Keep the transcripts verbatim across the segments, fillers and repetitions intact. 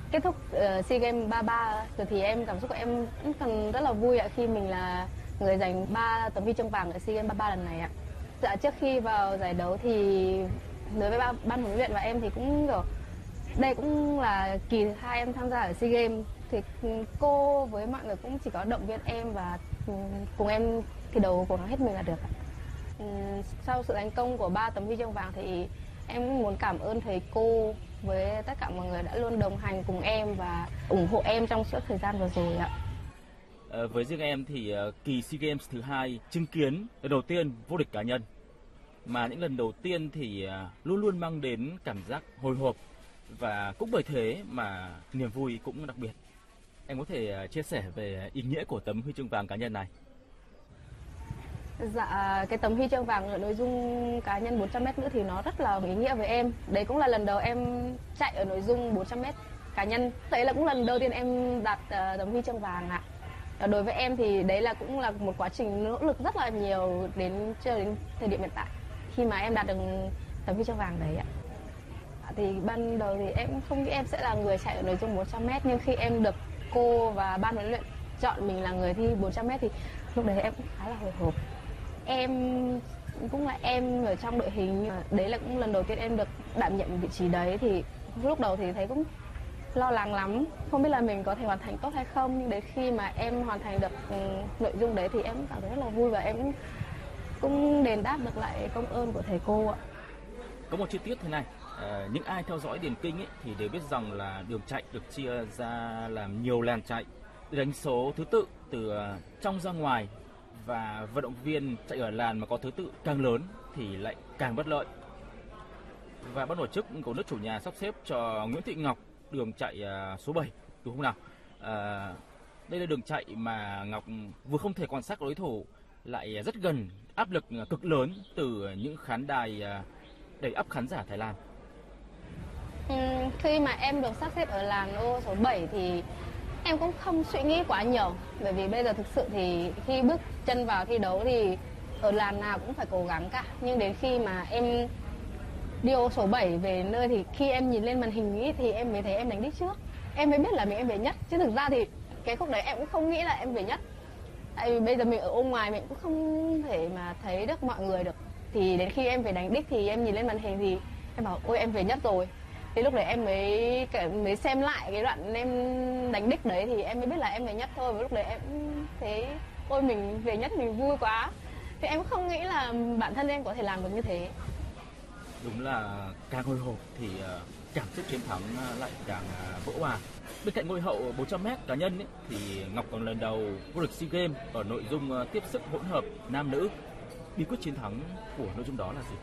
Kết thúc uh, SEA Games ba ba rồi thì em cảm xúc của em vẫn còn rất là vui ạ, khi mình là người giành ba tấm huy chương vàng ở SEA Games ba ba lần này ạ. Dạ, trước khi vào giải đấu thì đối với ban, ban huấn luyện và em thì cũng kiểu đây cũng là kỳ thứ hai em tham gia ở SEA Games, thì cô với mọi người cũng chỉ có động viên em và cùng em thi đấu cố gắng hết mình là được. Sau sự thành công của ba tấm huy chương vàng thì em cũng muốn cảm ơn thầy cô với tất cả mọi người đã luôn đồng hành cùng em và ủng hộ em trong suốt thời gian vừa rồi ạ. À, với riêng em thì uh, kỳ SEA Games thứ hai chứng kiến lần đầu tiên vô địch cá nhân, mà những lần đầu tiên thì uh, luôn luôn mang đến cảm giác hồi hộp, và cũng bởi thế mà niềm vui cũng đặc biệt. Em có thể uh, chia sẻ về ý nghĩa của tấm huy chương vàng cá nhân này? Dạ, cái tấm huy chương vàng ở nội dung cá nhân bốn trăm mét nữ thì nó rất là ý nghĩa với em. Đấy cũng là lần đầu em chạy ở nội dung bốn trăm mét cá nhân. Đấy là cũng lần đầu tiên em đạt uh, tấm huy chương vàng ạ. Đối với em thì đấy là cũng là một quá trình nỗ lực rất là nhiều đến cho đến thời điểm hiện tại khi mà em đạt được tấm huy chương vàng đấy ạ. Thì ban đầu thì em không nghĩ em sẽ là người chạy ở nội dung bốn trăm mét, nhưng khi em được cô và ban huấn luyện chọn mình là người thi bốn trăm mét thì lúc đấy em cũng khá là hồi hộp. Em cũng là em ở trong đội hình, đấy là cũng lần đầu tiên em được đảm nhiệm vị trí đấy, thì lúc đầu thì thấy cũng lo lắng lắm, không biết là mình có thể hoàn thành tốt hay không, nhưng đến khi mà em hoàn thành được nội dung đấy thì em cảm thấy rất là vui và em cũng, cũng đền đáp được lại công ơn của thầy cô ạ. Có một chi tiết thế này, à, những ai theo dõi điền kinh ấy thì đều biết rằng là đường chạy được chia ra làm nhiều làn chạy để đánh số thứ tự từ trong ra ngoài, và vận động viên chạy ở làn mà có thứ tự càng lớn thì lại càng bất lợi. Và ban tổ chức của nước chủ nhà sắp xếp cho Nguyễn Thị Ngọc đường chạy số bảy, đúng không nào? À, đây là đường chạy mà Ngọc vừa không thể quan sát đối thủ, lại rất gần áp lực cực lớn từ những khán đài đầy ắp khán giả Thái Lan. Ừ, khi mà em được sắp xếp ở làn ô số bảy thì em cũng không suy nghĩ quá nhiều, bởi vì bây giờ thực sự thì khi bước chân vào thi đấu thì ở làn nào cũng phải cố gắng cả. Nhưng đến khi mà em đi ô số bảy về nơi thì khi em nhìn lên màn hình ý, thì em mới thấy em đánh đích trước. Em mới biết là mình em về nhất, chứ thực ra thì cái khúc đấy em cũng không nghĩ là em về nhất. Tại vì bây giờ mình ở ô ngoài mình cũng không thể mà thấy được mọi người được. Thì đến khi em về đánh đích thì em nhìn lên màn hình thì em bảo ôi em về nhất rồi. Thì lúc đấy em mới mới xem lại cái đoạn em đánh đích đấy thì em mới biết là em về nhất thôi. Và lúc đấy em thấy ôi mình về nhất, mình vui quá. Thì em không nghĩ là bản thân em có thể làm được như thế. Đúng là càng hồi hộp thì cảm xúc chiến thắng lại càng vỡ hòa. Bên cạnh ngôi hậu bốn trăm mét cá nhân ấy, thì Ngọc còn lần đầu vô địch SEA Games ở nội dung tiếp sức hỗn hợp nam nữ. Bí quyết chiến thắng của nội dung đó là gì?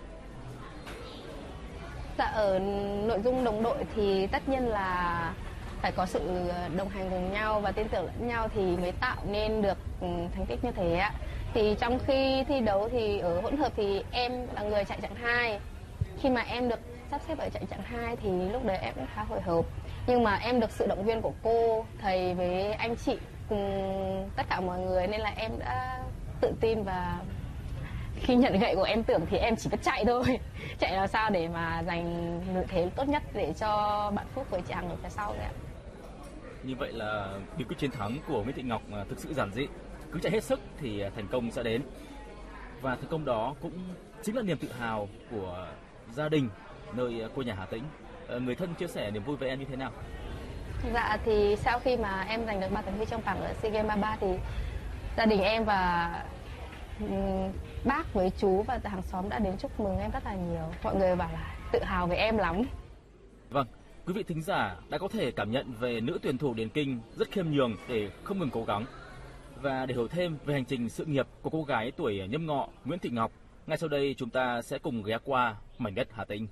Dạ, ở nội dung đồng đội thì tất nhiên là phải có sự đồng hành cùng nhau và tin tưởng lẫn nhau thì mới tạo nên được thành tích như thế ạ. Thì trong khi thi đấu thì ở hỗn hợp thì em là người chạy chặng hai. Khi mà em được sắp xếp ở chạy chặng hai thì lúc đấy em cũng khá hồi hộp. Nhưng mà em được sự động viên của cô, thầy với anh chị cùng tất cả mọi người nên là em đã tự tin, và khi nhận gậy của em tưởng thì em chỉ biết chạy thôi. Chạy làm sao để mà giành lợi thế tốt nhất để cho bạn Phúc với chị Hằng ở phía sau đấy ạ. Như vậy là bí quyết chiến thắng của Nguyễn Thị Ngọc thực sự giản dị. Cứ chạy hết sức thì thành công sẽ đến. Và thành công đó cũng chính là niềm tự hào của gia đình nơi quê nhà Hà Tĩnh. Người thân chia sẻ niềm vui với em như thế nào? Dạ, thì sau khi mà em giành được ba tấm huy chương vàng ở SEA Games ba ba thì gia đình em và bác với chú và hàng xóm đã đến chúc mừng em rất là nhiều. Mọi người bảo là tự hào về em lắm. Vâng, quý vị thính giả đã có thể cảm nhận về nữ tuyển thủ điền kinh rất khiêm nhường để không ngừng cố gắng. Và để hiểu thêm về hành trình sự nghiệp của cô gái tuổi nhâm ngọ Nguyễn Thị Ngọc, ngay sau đây chúng ta sẽ cùng ghé qua mảnh đất Hà Tĩnh.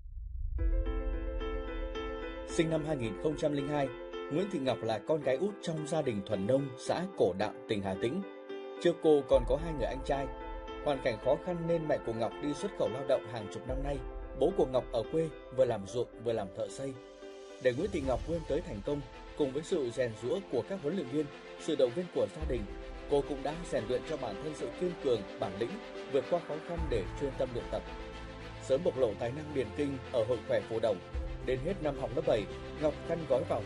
Sinh năm hai nghìn không trăm lẻ hai, Nguyễn Thị Ngọc là con gái út trong gia đình thuần nông xã Cổ Đạo, tỉnh Hà Tĩnh. Trước cô còn có hai người anh trai. Hoàn cảnh khó khăn nên mẹ của Ngọc đi xuất khẩu lao động hàng chục năm nay. Bố của Ngọc ở quê vừa làm ruộng vừa làm thợ xây. Để Nguyễn Thị Ngọc vươn tới thành công, cùng với sự rèn giũa của các huấn luyện viên, sự động viên của gia đình, cô cũng đã rèn luyện cho bản thân sự kiên cường, bản lĩnh, vượt qua khó khăn để chuyên tâm luyện tập. Sớm bộc lộ tài năng điền kinh ở Hội khỏe Phù Đồng. Đến hết năm học lớp bảy, Ngọc khăn gói vào